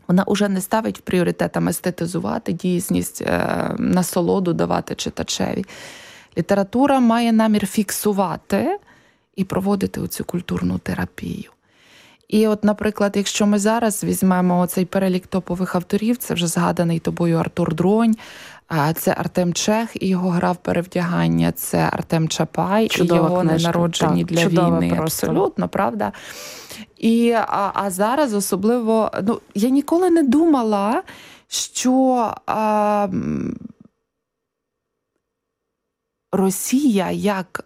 Вона уже не ставить в пріоритетам естетизувати дійсність, насолоду давати читачеві. Література має намір фіксувати і проводити оцю культурну терапію. І от, наприклад, якщо ми зараз візьмемо цей перелік топових авторів, це вже згаданий тобою Артур Дронь, це Артем Чех і його «Гра в перевдягання», це Артем Чапай чудова і його книжка. «Ненароджені для війни». Просто. Абсолютно, правда? І, а зараз особливо, я ніколи не думала, що Росія як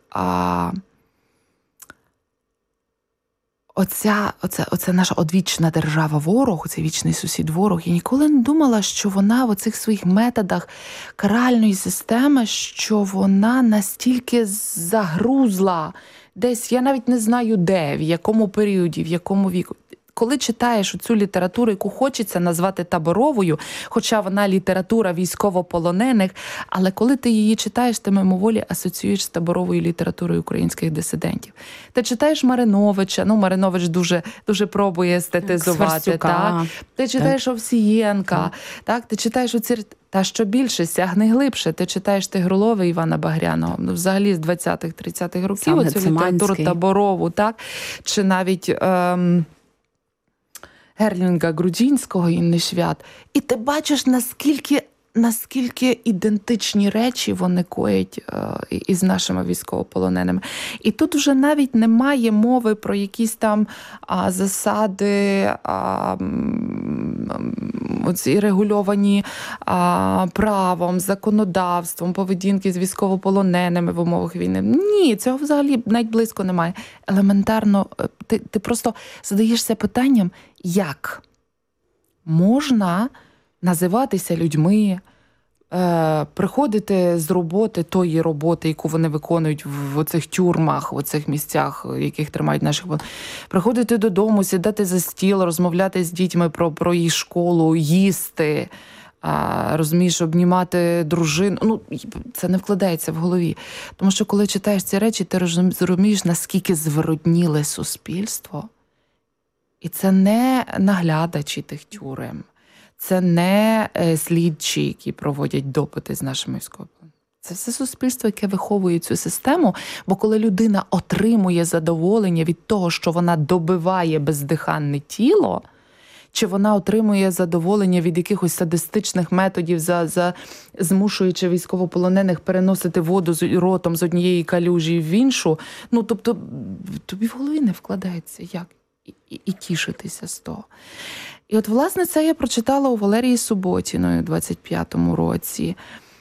оця наша одвічна держава-ворог, цей вічний сусід-ворог, я ніколи не думала, що вона в оцих своїх методах каральної системи, що вона настільки загрузла десь, я навіть не знаю де, в якому періоді, в якому віку. Коли читаєш цю літературу, яку хочеться назвати таборовою, хоча вона література військовополонених, але коли ти її читаєш, ти мимоволі асоціюєш з таборовою літературою українських дисидентів. Ти читаєш Мариновича, Маринович дуже, дуже пробує естетизувати. Так? Ти читаєш Овсієнка, так? Ти читаєш оці... Та що більше, сягни глибше. Ти читаєш Тигролова Івана Багряного, взагалі з 20-30-х років оцю літературу таборову, так? Чи навіть... Герлінга Грудзінського, Інни Швят. І ти бачиш, наскільки ідентичні речі вони коять із нашими військовополоненими. І тут вже навіть немає мови про якісь там засади, оці регульовані правом, законодавством, поведінки з військовополоненими в умовах війни. Ні, цього взагалі навіть близько немає. Елементарно, ти просто задаєшся питанням, як можна називатися людьми, приходити з роботи, тої роботи, яку вони виконують в оцих тюрмах, в оцих місцях, яких тримають наших... Приходити додому, сідати за стіл, розмовляти з дітьми про їх школу, їсти, розумієш, обнімати дружину. Це не вкладається в голові. Тому що коли читаєш ці речі, ти розумієш, наскільки звиродніле суспільство. І це не наглядачі тих тюрем. Це не слідчі, які проводять допити з нашими військовими. Це все суспільство, яке виховує цю систему, бо коли людина отримує задоволення від того, що вона добиває бездиханне тіло, чи вона отримує задоволення від якихось садистичних методів, змушуючи військовополонених переносити воду ротом з однієї калюжі в іншу, тобто тобі в голові не вкладається, як і тішитися з того. І от, власне, це я прочитала у Валерії Суботіної у 25-му році.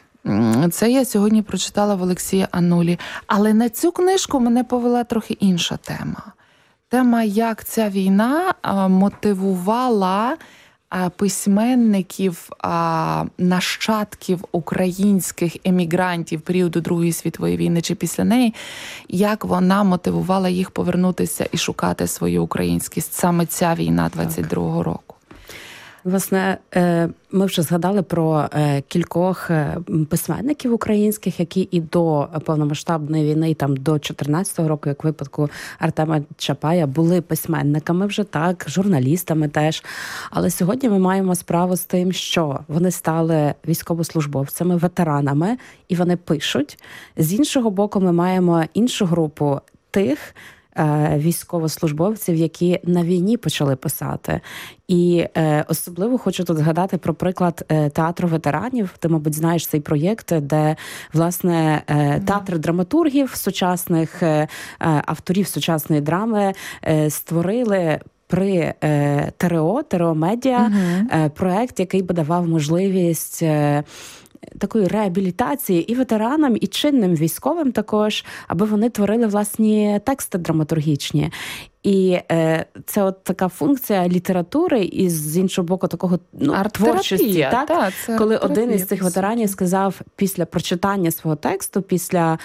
Це я сьогодні прочитала в Олексія Анулі. Але на цю книжку мене повела трохи інша тема. Тема, як ця війна мотивувала письменників, нащадків українських емігрантів періоду Другої світової війни чи після неї, як вона мотивувала їх повернутися і шукати свою українськість. Саме ця війна 22-го року. Власне, ми вже згадали про кількох письменників українських, які і до повномасштабної війни, і там до 14-го року, як в випадку Артема Чапая, були письменниками вже, так, журналістами теж. Але сьогодні ми маємо справу з тим, що вони стали військовослужбовцями, ветеранами, і вони пишуть. З іншого боку, ми маємо іншу групу тих військовослужбовців, які на війні почали писати. І особливо хочу тут згадати про приклад театру ветеранів. Ти, мабуть, знаєш цей проєкт, де, власне, театр драматургів сучасних, авторів сучасної драми створили при ТРО Медіа проєкт, який би давав можливість такої реабілітації і ветеранам, і чинним військовим також, аби вони творили власні тексти драматургічні. І це от така функція літератури і, з іншого боку, такого арт-творчості. Так? Коли один із цих ветеранів сказав після прочитання свого тексту, після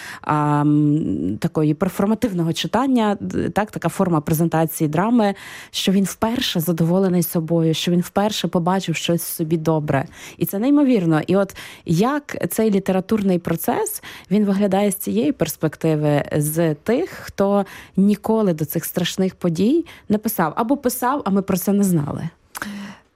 такої перформативного читання, так, така форма презентації драми, що він вперше задоволений собою, що він вперше побачив щось в собі добре. І це неймовірно. І от як цей літературний процес, він виглядає з цієї перспективи, з тих, хто ніколи до цих страшних подій не писав. Або писав, а ми про це не знали.